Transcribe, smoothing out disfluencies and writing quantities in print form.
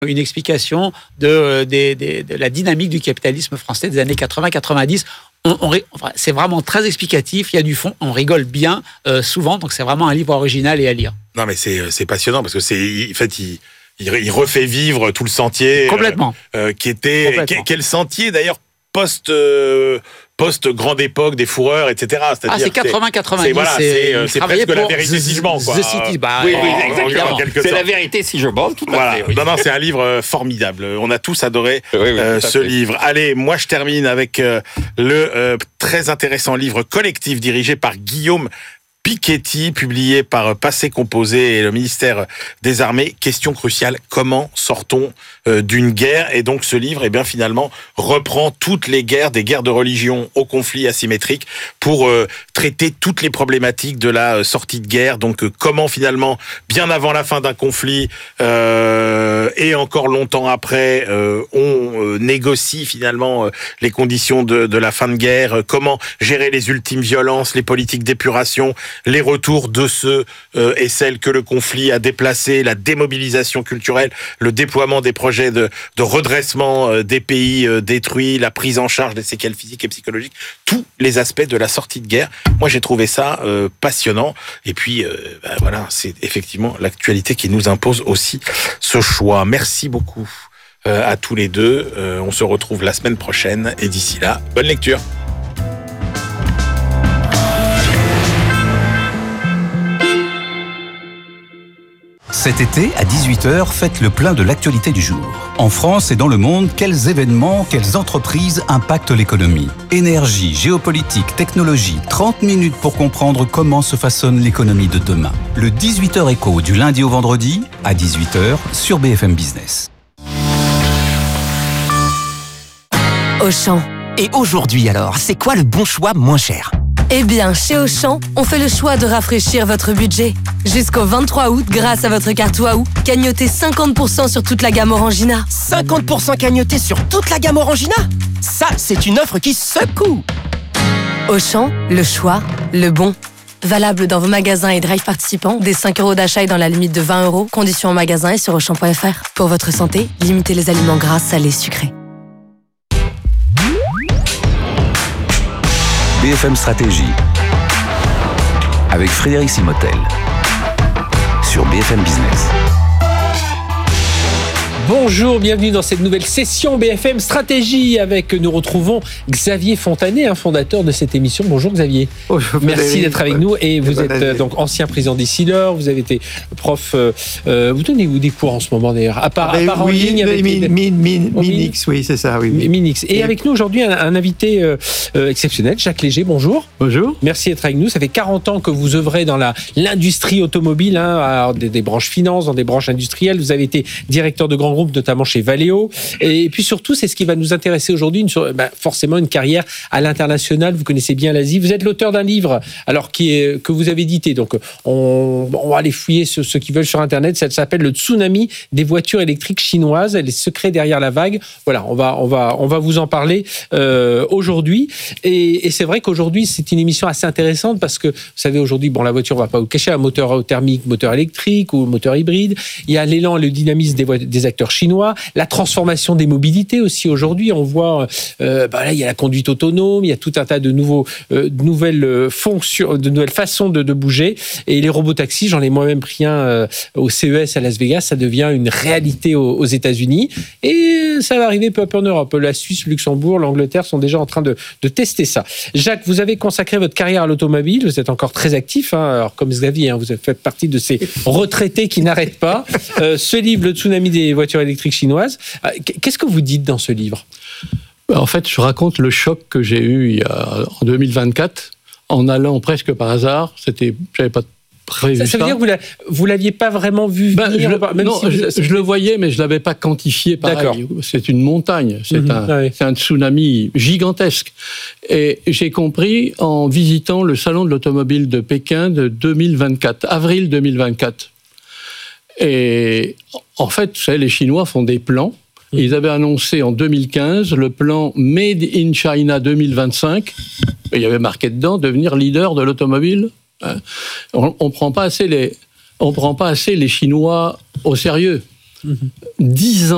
une explication de la dynamique du capitalisme français des années 80-90. C'est vraiment très explicatif, il y a du fond, on rigole bien souvent, donc c'est vraiment un livre original et à lire. Non mais c'est passionnant parce que il refait vivre tout le sentier. Complètement. Qui était quel sentier d'ailleurs post grande époque des fourreurs, etc. C'est 80-90. C'est presque la vérité si je mens, quoi. The City, oui, exactement. C'est la vérité si je mens, tout à fait. Oui. Non, c'est un livre formidable. On a tous adoré ce livre. Allez, moi je termine avec le très intéressant livre collectif dirigé par Guillaume Piketty, publié par Passé Composé et le ministère des Armées. Question cruciale, comment sort-on d'une guerre? Et donc ce livre, finalement, reprend toutes les guerres, des guerres de religion aux conflits asymétriques, pour traiter toutes les problématiques de la sortie de guerre. Donc comment finalement, bien avant la fin d'un conflit et encore longtemps après, on négocie finalement les conditions de la fin de guerre, comment gérer les ultimes violences, les politiques d'épuration, les retours de ceux et celles que le conflit a déplacés, la démobilisation culturelle, le déploiement des projets de redressement des pays détruits, la prise en charge des séquelles physiques et psychologiques, tous les aspects de la sortie de guerre. Moi, j'ai trouvé ça passionnant. Et puis, c'est effectivement l'actualité qui nous impose aussi ce choix. Merci beaucoup à tous les deux. On se retrouve la semaine prochaine. Et d'ici là, bonne lecture. Cet été, à 18h, faites le plein de l'actualité du jour. En France et dans le monde, quels événements, quelles entreprises impactent l'économie? Énergie, géopolitique, technologie, 30 minutes pour comprendre comment se façonne l'économie de demain. Le 18h Écho du lundi au vendredi, à 18h, sur BFM Business. Auchan. Et aujourd'hui alors, c'est quoi le bon choix moins cher? Eh bien, chez Auchan, on fait le choix de rafraîchir votre budget. Jusqu'au 23 août, grâce à votre carte Waouh, cagnotez 50% sur toute la gamme Orangina. 50% cagnoté sur toute la gamme Orangina? Ça, c'est une offre qui secoue! Auchan, le choix, le bon. Valable dans vos magasins et drive participants, dès 5 € d'achat et dans la limite de 20 €. Conditions en magasin et sur Auchan.fr. Pour votre santé, limitez les aliments gras, salés, sucrés. BFM Stratégie avec Frédéric Simotel sur BFM Business. Bonjour, bienvenue dans cette nouvelle session BFM Stratégie nous retrouvons Xavier Fontanet, fondateur de cette émission. Bonjour Xavier. Bonjour, merci d'être avec nous et vous êtes donc ancien président d'Essilor, vous avez été prof, vous donnez où des cours en ce moment d'ailleurs, à part en ligne avec Minix, oui c'est ça. Oui. Minix. Et avec nous aujourd'hui un invité exceptionnel, Jacques Léger, bonjour. Bonjour. Merci d'être avec nous, ça fait 40 ans que vous œuvrez dans l'industrie automobile, alors des branches finance, dans des branches industrielles, vous avez été directeur de grands groupes, notamment chez Valeo. Et puis surtout, c'est ce qui va nous intéresser aujourd'hui, forcément une carrière à l'international. Vous connaissez bien l'Asie. Vous êtes l'auteur d'un livre, que vous avez édité. Donc, on va aller fouiller ceux qui veulent sur Internet. Ça s'appelle Le tsunami des voitures électriques chinoises, les secrets derrière la vague. Voilà, on va vous en parler aujourd'hui. Et c'est vrai qu'aujourd'hui, c'est une émission assez intéressante parce que, vous savez, aujourd'hui, la voiture, on va pas vous cacher, un moteur thermique, moteur électrique ou moteur hybride. Il y a l'élan et le dynamisme des acteurs chinois, la transformation des mobilités aussi aujourd'hui. On voit, là, il y a la conduite autonome, il y a tout un tas de nouvelles fonctions, de nouvelles façons de bouger. Et les robotaxis, j'en ai moi-même pris un au CES à Las Vegas, ça devient une réalité aux États-Unis. Et ça va arriver peu à peu en Europe. La Suisse, le Luxembourg, l'Angleterre sont déjà en train de tester ça. Jacques, vous avez consacré votre carrière à l'automobile, vous êtes encore très actif, alors comme Xavier, vous faites partie de ces retraités qui n'arrêtent pas. Ce livre, Le tsunami des voitures électriques chinoises, qu'est-ce que vous dites dans ce livre ? En fait, je raconte le choc que j'ai eu en 2024, en allant presque par hasard. J'avais pas prévu ça. Ça veut dire que vous l'aviez pas vraiment vu venir. Je le voyais, mais je l'avais pas quantifié. Pareil. C'est une montagne, c'est un tsunami gigantesque. Et j'ai compris en visitant le salon de l'automobile de Pékin de 2024, avril 2024. Et en fait, vous savez, les Chinois font des plans. Ils avaient annoncé en 2015 le plan Made in China 2025. Et il y avait marqué dedans devenir leader de l'automobile. On prend pas assez les Chinois au sérieux. 10 ans